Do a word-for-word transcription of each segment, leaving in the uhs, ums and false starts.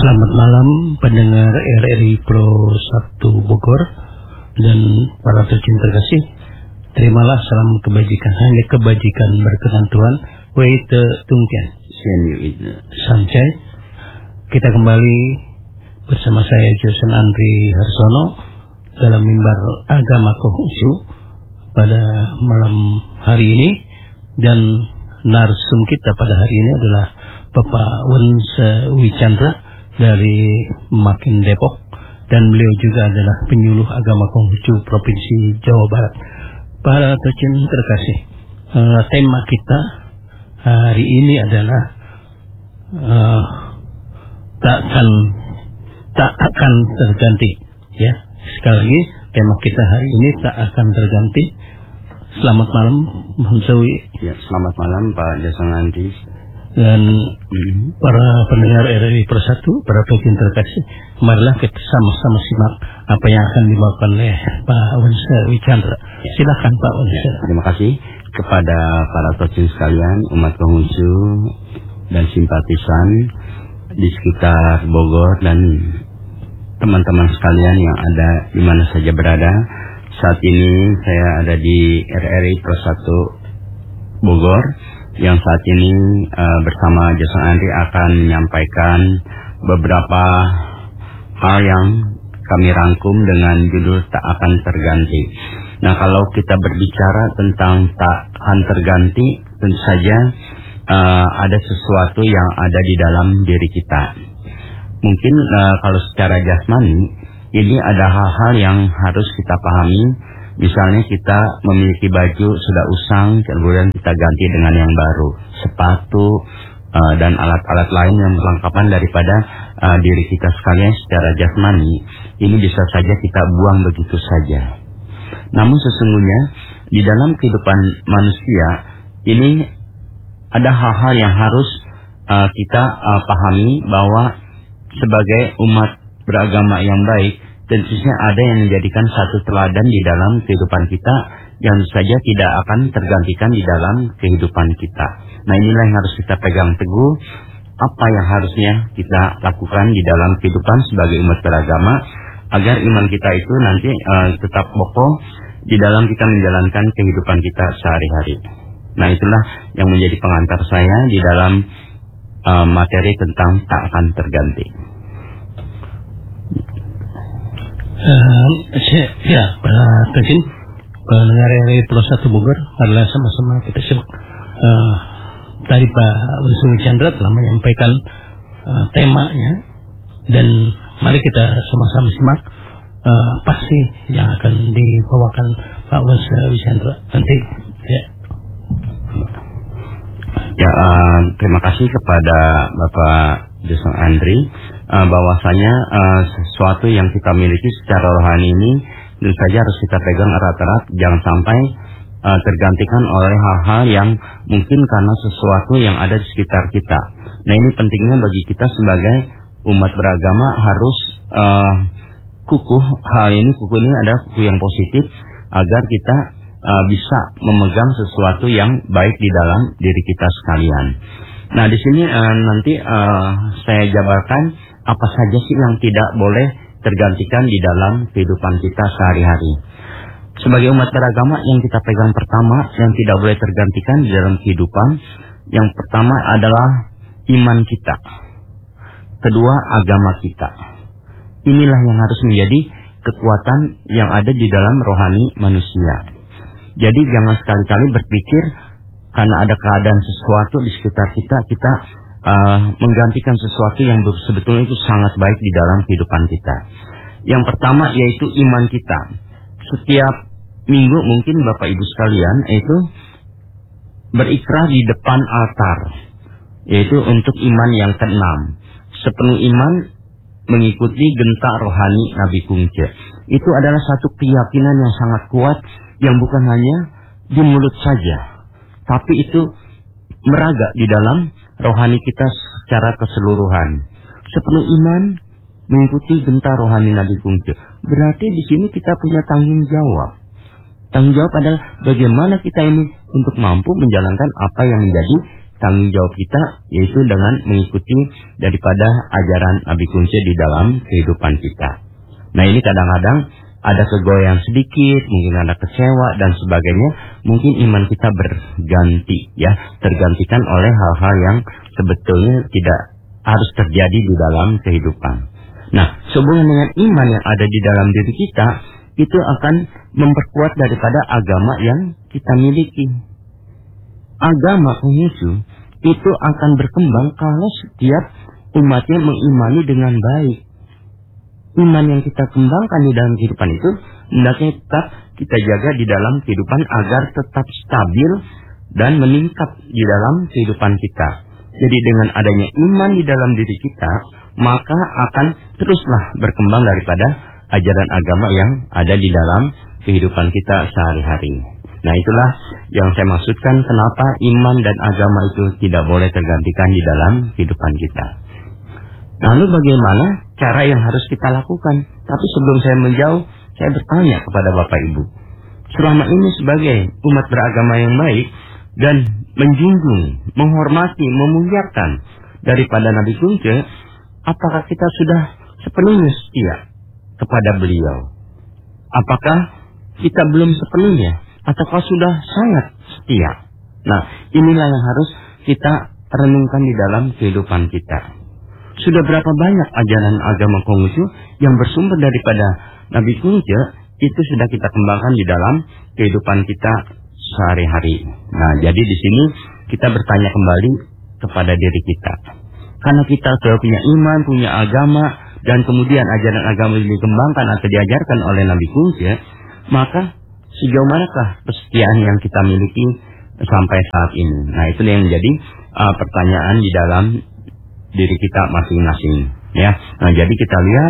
Selamat malam pendengar R R I Pro satu Bogor dan para tercinta kasih. Terimalah salam kebajikan, hanya kebajikan berkenan Tuhan. Weite tungkian Sancai. Kita kembali bersama saya Josen Andri Harsono dalam mimbar agama Konghucu pada malam hari ini, dan narsum kita pada hari ini adalah Bapak Wense Wicandra dari Makin Depok, dan beliau juga adalah penyuluh agama Konghucu Provinsi Jawa Barat. Para tercinta terkasih, uh, tema kita hari ini adalah uh, tak akan tak akan terganti. Ya, sekali lagi tema kita hari ini tak akan terganti. Selamat malam, Hamsawi. Ya, selamat malam Pak Josen Andri dan mm-hmm. para pendengar R R I Pro satu, para tercinta terkasih. Marilah kita sama-sama simak apa yang akan dibawakan oleh Pak Wense Wicandra. Ya. Silakan Pak Wense. Ya, terima kasih kepada para tercinta sekalian, umat Konghucu dan simpatisan di sekitar Bogor dan teman-teman sekalian yang ada di mana saja berada. Saat ini saya ada di R R I Pro satu Bogor, yang saat ini uh, bersama Josen Andri akan menyampaikan beberapa hal yang kami rangkum dengan judul tak akan terganti. Nah, kalau kita berbicara tentang tak akan terganti, tentu saja uh, ada sesuatu yang ada di dalam diri kita. Mungkin uh, kalau secara jasmani ini ada hal-hal yang harus kita pahami. Misalnya kita memiliki baju sudah usang, kemudian kita ganti dengan yang baru, sepatu uh, dan alat-alat lain yang perlengkapan daripada uh, diri kita sekalian secara jasmani. Ini bisa saja kita buang begitu saja. Namun sesungguhnya di dalam kehidupan manusia ini ada hal-hal yang harus uh, kita uh, pahami, bahwa sebagai umat beragama yang baik, tentunya ada yang menjadikan satu teladan di dalam kehidupan kita yang saja tidak akan tergantikan di dalam kehidupan kita. Nah, inilah yang harus kita pegang teguh, apa yang harusnya kita lakukan di dalam kehidupan sebagai umat beragama, agar iman kita itu nanti uh, tetap kokoh di dalam kita menjalankan kehidupan kita sehari-hari. Nah, itulah yang menjadi pengantar saya di dalam uh, materi tentang tak akan terganti. Uh, ya, para tersin, pendengar R R I Pro satu Bogor, adalah sama-sama kita simak. Uh, tadi Pak Wense Wicandra telah menyampaikan uh, temanya, dan mari kita sama-sama simak uh, apa sih yang akan dibawakan Pak Wense Wicandra nanti. Ya, ya uh, terima kasih kepada Bapak Josen Andri. Uh, bahwasanya uh, sesuatu yang kita miliki secara rohani ini tentu saja harus kita pegang erat-erat, jangan sampai uh, tergantikan oleh hal-hal yang mungkin karena sesuatu yang ada di sekitar kita. Nah, ini pentingnya bagi kita sebagai umat beragama harus uh, kukuh. Hal ini kukuh ini adalah kukuh yang positif, agar kita uh, bisa memegang sesuatu yang baik di dalam diri kita sekalian. Nah, di sini uh, nanti uh, saya jabarkan apa saja sih yang tidak boleh tergantikan di dalam kehidupan kita sehari-hari. Sebagai umat beragama, yang kita pegang pertama yang tidak boleh tergantikan di dalam kehidupan, yang pertama adalah iman kita. Kedua, agama kita. Inilah yang harus menjadi kekuatan yang ada di dalam rohani manusia. Jadi jangan sekali-kali berpikir karena ada keadaan sesuatu di sekitar kita, kita Uh, menggantikan sesuatu yang sebetulnya itu sangat baik di dalam kehidupan kita. Yang pertama yaitu iman kita. Setiap minggu mungkin Bapak Ibu sekalian itu berikrar di depan altar, yaitu untuk iman yang keenam, sepenuh iman mengikuti gentak rohani Nabi Kungce. Itu adalah satu keyakinan yang sangat kuat, yang bukan hanya di mulut saja, tapi itu meraga di dalam rohani kita secara keseluruhan. Sepenuh iman mengikuti gentar rohani Nabi Kungce. Berarti di sini kita punya tanggung jawab. Tanggung jawab adalah bagaimana kita ini untuk mampu menjalankan apa yang menjadi tanggung jawab kita, yaitu dengan mengikuti daripada ajaran Nabi Kunce di dalam kehidupan kita. Nah, ini kadang-kadang ada kegoyang sedikit, mungkin ada kecewa dan sebagainya, mungkin iman kita berganti, ya, tergantikan oleh hal-hal yang sebetulnya tidak harus terjadi di dalam kehidupan. Nah, sehubungan dengan iman yang ada di dalam diri kita, itu akan memperkuat daripada agama yang kita miliki. Agama Konghucu itu akan berkembang kalau setiap umatnya mengimani dengan baik. Iman yang kita kembangkan di dalam kehidupan itu hendaknya tetap kita jaga di dalam kehidupan agar tetap stabil dan meningkat di dalam kehidupan kita. Jadi dengan adanya iman di dalam diri kita, maka akan teruslah berkembang daripada ajaran agama yang ada di dalam kehidupan kita sehari-hari. Nah, itulah yang saya maksudkan kenapa iman dan agama itu tidak boleh tergantikan di dalam kehidupan kita. Lalu bagaimana cara yang harus kita lakukan? Tapi sebelum saya menjauh, saya bertanya kepada Bapak Ibu. Selama ini sebagai umat beragama yang baik dan menjunjung, menghormati, memuliakan daripada Nabi Kunce, apakah kita sudah sepenuhnya setia kepada beliau? Apakah kita belum sepenuhnya? Ataukah sudah sangat setia? Nah, inilah yang harus kita renungkan di dalam kehidupan kita. Sudah berapa banyak ajaran agama Konghucu yang bersumber daripada Nabi Kunce itu sudah kita kembangkan di dalam kehidupan kita sehari-hari. Nah, jadi di sini kita bertanya kembali kepada diri kita. Karena kita sudah punya iman, punya agama, dan kemudian ajaran agama ini dikembangkan atau diajarkan oleh Nabi Kunce, maka sejauh manakah kesetiaan yang kita miliki sampai saat ini? Nah, itu yang menjadi uh, pertanyaan di dalam diri kita masing-masing, ya. Nah, jadi kita lihat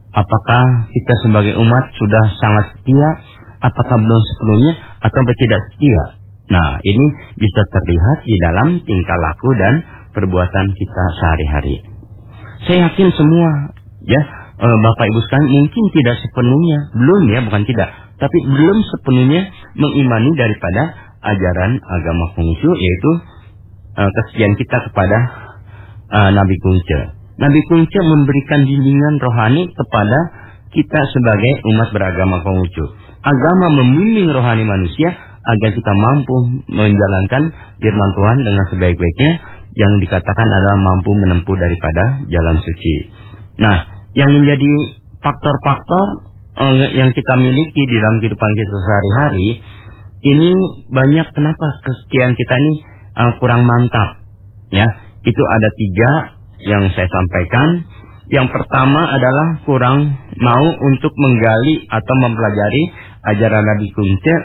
apakah kita sebagai umat sudah sangat setia, apakah belum sepenuhnya, atau tidak setia. Nah, ini bisa terlihat di dalam tingkah laku dan perbuatan kita sehari-hari. Saya yakin semua, ya, uh, Bapak Ibu sekalian mungkin tidak sepenuhnya, belum ya, bukan tidak, tapi belum sepenuhnya mengimani daripada ajaran agama Konghucu, yaitu uh, kesetiaan kita kepada uh, Nabi Kunce. Nabi Kunce memberikan bimbingan rohani kepada kita sebagai umat beragama Konghucu. Agama membimbing rohani manusia agar kita mampu menjalankan firman Tuhan dengan sebaik-baiknya, yang dikatakan adalah mampu menempuh daripada jalan suci. Nah, yang menjadi faktor-faktor yang kita miliki di dalam kehidupan kita sehari-hari ini banyak. Kenapa kesetiaan kita ini uh, kurang mantap, ya? Itu ada tiga yang saya sampaikan. Yang pertama adalah kurang mau untuk menggali atau mempelajari ajaran Nabi Kunce,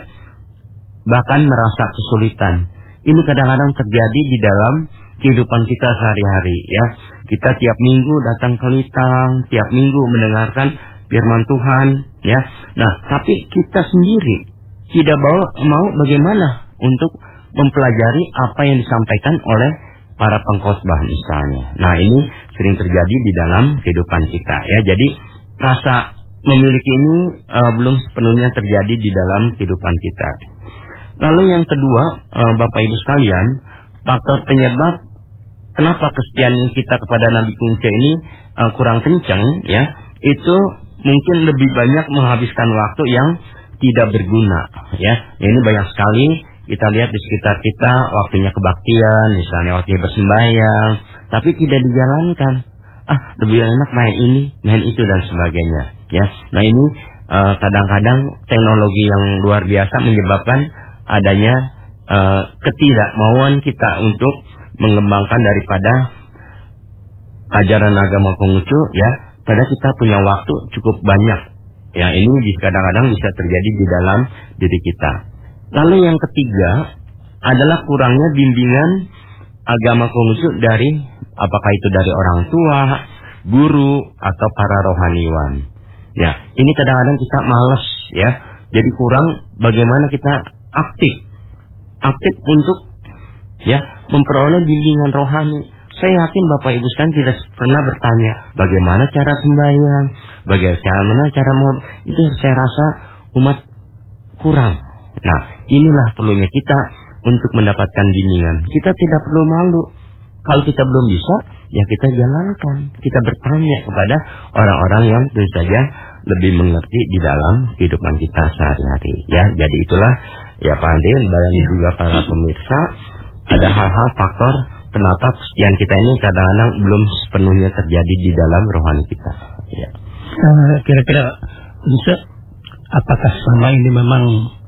bahkan merasa kesulitan. Ini kadang-kadang terjadi di dalam kehidupan kita sehari-hari, ya. Kita tiap minggu datang ke Litang, tiap minggu mendengarkan firman Tuhan, ya. Nah, tapi kita sendiri tidak mau, mau bagaimana untuk mempelajari apa yang disampaikan oleh para pengkhotbah misalnya. Nah, ini sering terjadi di dalam kehidupan kita, ya. Jadi rasa memiliki ini uh, belum sepenuhnya terjadi di dalam kehidupan kita. Lalu yang kedua, uh, Bapak Ibu sekalian, faktor penyebab kenapa kesetiaan kita kepada Nabi Kunce ini uh, kurang kencang, ya, itu mungkin lebih banyak menghabiskan waktu yang tidak berguna, ya. Ini banyak sekali kita lihat di sekitar kita, waktunya kebaktian, misalnya waktunya bersembahyang, tapi tidak dijalankan. Ah, lebih enak main ini, main itu dan sebagainya, ya. Nah, ini uh, kadang-kadang teknologi yang luar biasa menyebabkan adanya uh, ketidakmauan kita untuk mengembangkan daripada ajaran agama Konghucu, ya. Padahal kita punya waktu cukup banyak, ya. Ini kadang-kadang bisa terjadi di dalam diri kita. Lalu yang ketiga adalah kurangnya bimbingan agama Konghucu dari, apakah itu dari orang tua, guru, atau para rohaniwan. Ya, ini kadang-kadang kita malas, ya. Jadi kurang bagaimana kita aktif, aktif untuk, ya, memperoleh bimbingan rohani. Saya yakin Bapak Ibu sekalian tidak pernah bertanya bagaimana cara sembahyang, bagaimana cara mau, itu saya rasa umat kurang. Nah, inilah perlunya kita untuk mendapatkan bimbingan. Kita tidak perlu malu. Kalau kita belum bisa, ya kita jalankan. Kita bertanya kepada orang-orang yang tentu saja lebih mengerti di dalam kehidupan kita sehari-hari. Ya, jadi itulah ya Pak Andri dan juga para pemirsa, ada hal-hal faktor kenapa kesetiaan kita ini kadang-kadang belum sepenuhnya terjadi di dalam rohani kita. Ya. Uh, kira-kira bisa, apakah selama ini memang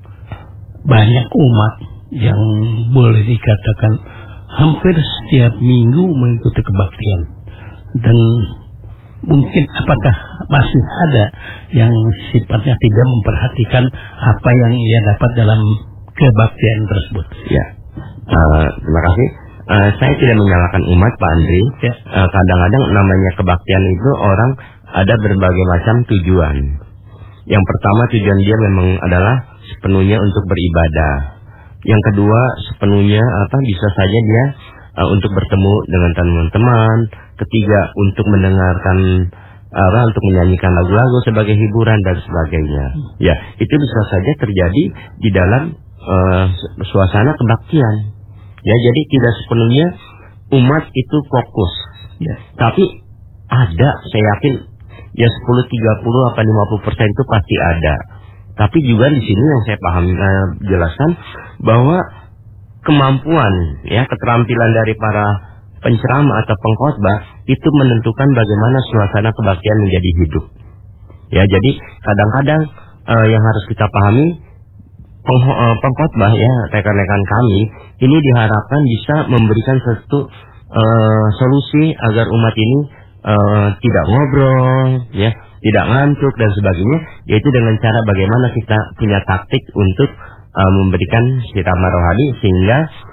banyak umat yang boleh dikatakan hampir setiap minggu mengikuti kebaktian, dan mungkin apakah masih ada yang sifatnya tidak memperhatikan apa yang ia dapat dalam kebaktian tersebut? Ya, uh, terima kasih. Uh, saya tidak menyalahkan umat, Pak Andri. Ya. Uh, kadang-kadang namanya kebaktian itu orang ada berbagai macam tujuan. Yang pertama, tujuan dia memang adalah sepenuhnya untuk beribadah. Yang kedua, sepenuhnya apa bisa saja dia uh, untuk bertemu dengan teman-teman. Ketiga, untuk mendengarkan apa uh, untuk menyanyikan lagu-lagu sebagai hiburan dan sebagainya. Ya, itu bisa saja terjadi di dalam uh, suasana kebaktian. Ya, jadi tidak sepenuhnya umat itu fokus. Ya. Tapi ada, saya yakin ya sepuluh, tiga puluh, atau lima puluh persen itu pasti ada. Tapi juga di sini yang saya paham uh, jelaskan bahwa kemampuan ya keterampilan dari para penceramah atau pengkhotbah itu menentukan bagaimana suasana kebaktian menjadi hidup. Ya, jadi kadang-kadang uh, yang harus kita pahami, peng, uh, pengkhotbah ya rekan-rekan kami ini diharapkan bisa memberikan satu uh, solusi agar umat ini uh, tidak ngobrol ya, tidak ngantuk dan sebagainya, yaitu dengan cara bagaimana kita punya taktik untuk uh, memberikan sirama rohani sehingga